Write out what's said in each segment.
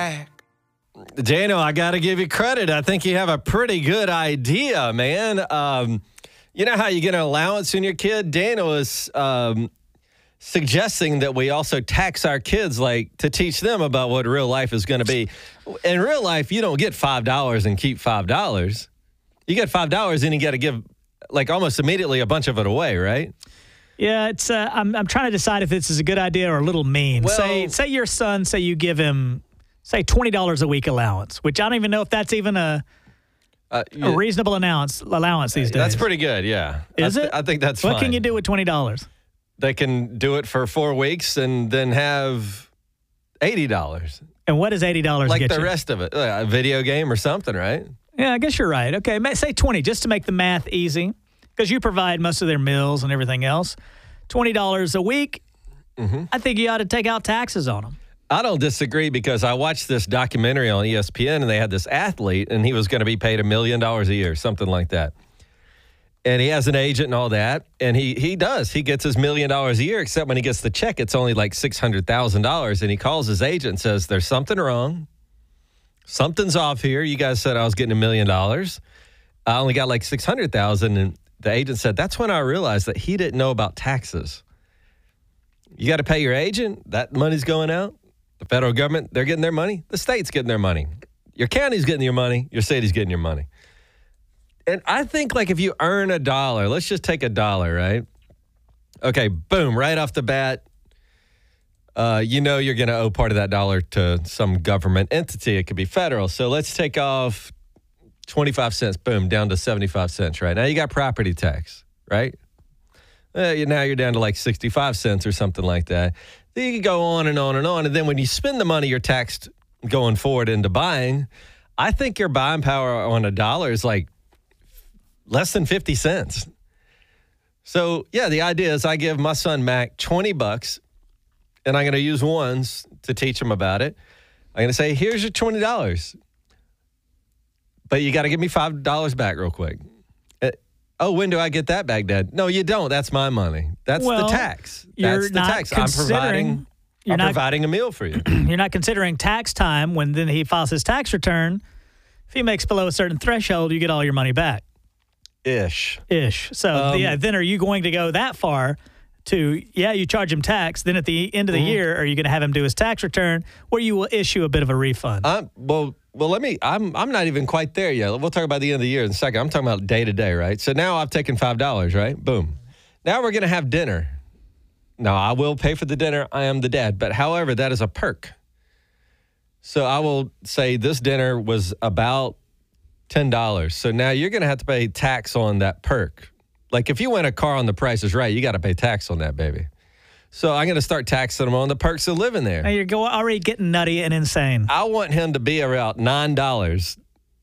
back. Dano, I got to give you credit. I think you have a pretty good idea, man. You know how you get an allowance in your kid? Dano is suggesting that we also tax our kids, like, to teach them about what real life is going to be. In real life, you don't get $5 and keep $5. You get $5 and you got to give, like, almost immediately a bunch of it away, right? Yeah, it's. I'm trying to decide if this is a good idea or a little mean. Well, say your son, say you give him, say $20 a week allowance, which I don't even know if that's even a reasonable allowance these days. That's pretty good, yeah. Is it? I think that's fine. What can you do with $20? They can do it for 4 weeks and then have $80. And what does $80 like get the you? rest of it? A video game or something, right? Yeah, I guess you're right. Okay, say 20 just to make the math easy, because you provide most of their meals and everything else. $20 a week, I think you ought to take out taxes on them. I don't disagree, because I watched this documentary on ESPN and they had this athlete and he was going to be paid $1 million a year, something like that. And he has an agent and all that. And he does. He gets his $1 million a year, except when he gets the check, it's only like $600,000. And he calls his agent and says, there's something wrong. Something's off here. You guys said I was getting $1 million. I only got like $600,000. And the agent said, that's when I realized that he didn't know about taxes. You got to pay your agent. That money's going out. The federal government, they're getting their money. The state's getting their money. Your county's getting your money. Your city's getting your money. And I think, like, if you earn $1, let's just take $1, right? Okay, boom, right off the bat, you know you're going to owe part of that dollar to some government entity. It could be federal. So let's take off 25 cents, boom, down to 75 cents, right? Now you got property tax, right? Now you're down to like 65 cents or something like that. Then you can go on and on and on. And then when you spend the money you're taxed going forward into buying, I think your buying power on $1 is like less than 50 cents. So, yeah, the idea is I give my son Mac $20, and I'm going to use ones to teach him about it. I'm going to say, here's your $20, but you got to give me $5 back real quick. Oh, when do I get that back, Dad? No, you don't. That's my money. That's the tax. That's the tax. I'm providing a meal for you. You're not considering tax time when then he files his tax return. If he makes below a certain threshold, you get all your money back. Ish. So, then are you going to go that far to, you charge him tax, then at the end of the year, are you going to have him do his tax return where you will issue a bit of a refund? I'm not even quite there yet. We'll talk about the end of the year in a second. I'm talking about day to day, right? So now I've taken $5, right? Boom. Now we're going to have dinner. Now, I will pay for the dinner. I am the dad. But however, that is a perk. So I will say this dinner was about $10. So now you're going to have to pay tax on that perk. Like if you win a car on The Price is Right, you got to pay tax on that, baby. So I'm going to start taxing him on the perks of living there. Now you're already getting nutty and insane. I want him to be around $9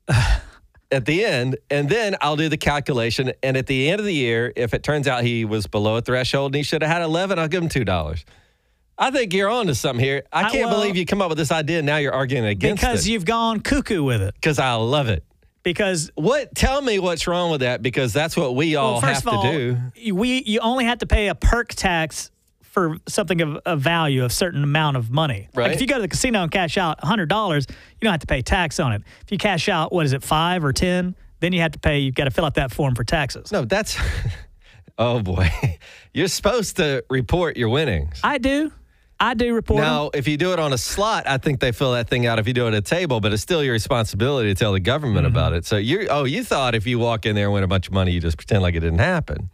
at the end, and then I'll do the calculation. And at the end of the year, if it turns out he was below a threshold and he should have had 11, I'll give him $2. I think you're on to something here. I can't believe you come up with this idea and now you're arguing against it. Because you've gone cuckoo with it. Because I love it. Because tell me what's wrong with that, because that's what we all have to do. You only have to pay a perk tax for something of a value, of a certain amount of money. Right. Like if you go to the casino and cash out $100, you don't have to pay tax on it. If you cash out, what is it, 5 or 10, then you've got to fill out that form for taxes. No, that's, oh boy. You're supposed to report your winnings. I do report Now, them. if you do it on a slot, I think they fill that thing out if you do it at a table, but it's still your responsibility to tell the government about it. So you thought if you walk in there and win a bunch of money, you just pretend like it didn't happen.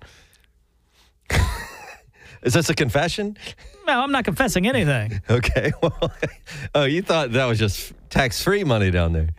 Is this a confession? No, I'm not confessing anything. Okay. Well, you thought that was just tax-free money down there.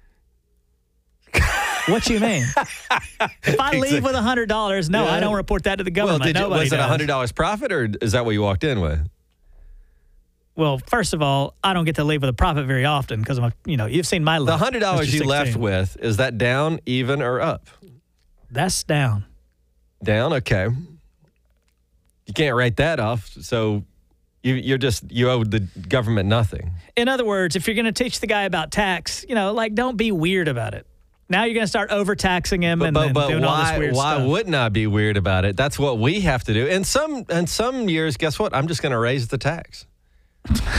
What you mean? If I leave with $100, no, I don't report that to the government. Well, was it $100 profit, or is that what you walked in with? Well, first of all, I don't get to leave with a profit very often because you've seen my life. The $100 you left with, is that down, even, or up? That's down. Down? Okay. You can't write that off, so you owe the government nothing. In other words, if you're going to teach the guy about tax, don't be weird about it. Now you're going to start overtaxing him and doing all this weird stuff. Why wouldn't I be weird about it? That's what we have to do. And some years, guess what? I'm just going to raise the tax.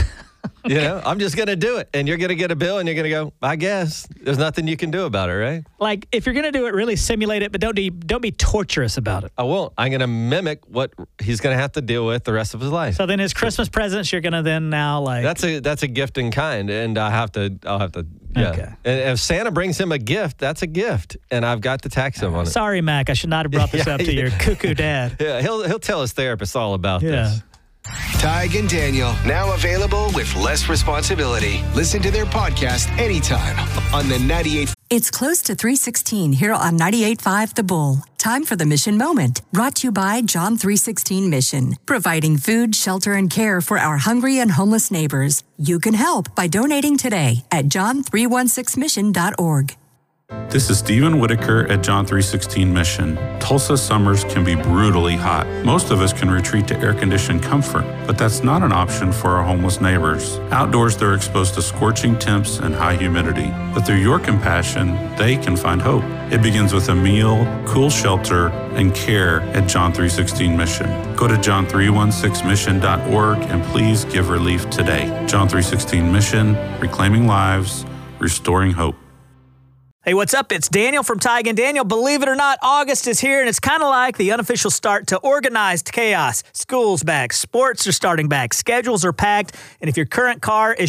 You know, I'm just going to do it. And you're going to get a bill and you're going to go, I guess. There's nothing you can do about it, right? Like, if you're going to do it, really simulate it, but don't be torturous about it. I won't. I'm going to mimic what he's going to have to deal with the rest of his life. So then his Christmas presents, you're going to then now like... That's a gift in kind, and I'll have to, yeah. Okay. And if Santa brings him a gift, that's a gift, and I've got to tax him on it. Sorry, Mac. I should not have brought this up to your cuckoo dad. Yeah, he'll tell his therapist all about this. Tig and Daniel, now available with less responsibility. Listen to their podcast anytime on the 98. It's close to 3:16 here on 98.5 The Bull. Time for the Mission Moment, brought to you by John 3:16 Mission, providing food, shelter, and care for our hungry and homeless neighbors. You can help by donating today at john316mission.org. This is Stephen Whitaker at John 3:16 Mission. Tulsa summers can be brutally hot. Most of us can retreat to air-conditioned comfort, but that's not an option for our homeless neighbors. Outdoors, they're exposed to scorching temps and high humidity. But through your compassion, they can find hope. It begins with a meal, cool shelter, and care at John 3:16 Mission. Go to john316mission.org and please give relief today. John 3:16 Mission, reclaiming lives, restoring hope. Hey, what's up? It's Daniel from Tig and Daniel. Believe it or not, August is here, and it's kind of like the unofficial start to organized chaos. School's back, sports are starting back, schedules are packed, and if your current car is